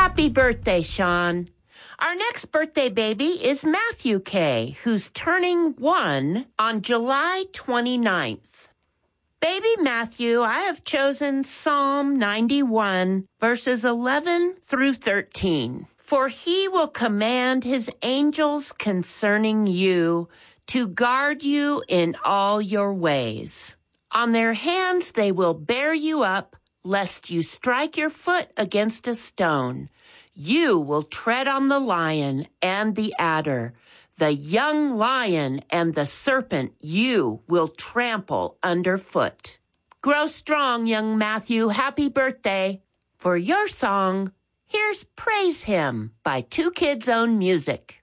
Happy birthday, Sean. Our next birthday baby is Matthew K., who's turning 1 on July 29th. Baby Matthew, I have chosen Psalm 91, verses 11 through 13. For he will command his angels concerning you to guard you in all your ways. On their hands they will bear you up, lest you strike your foot against a stone. You will tread on the lion and the adder. The young lion and the serpent you will trample underfoot. Grow strong, young Matthew. Happy birthday. For your song, here's Praise Him by Two Kids Own Music.